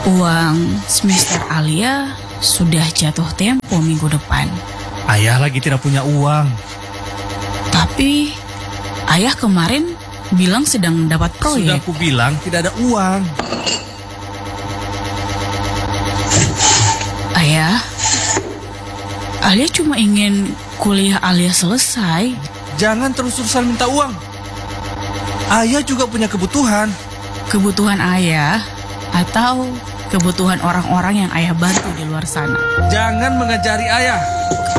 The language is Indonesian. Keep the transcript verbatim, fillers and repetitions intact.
Uang semester Alia sudah jatuh tempo minggu depan. Ayah lagi tidak punya uang. Tapi ayah kemarin bilang sedang dapat proyek. Sudah aku bilang tidak ada uang. Ayah, Alia cuma ingin kuliah Alia selesai. Jangan terus-terusan minta uang. Ayah juga punya kebutuhan. Kebutuhan ayah atau kebutuhan orang-orang yang ayah bantu di luar sana. Jangan mengajari ayah.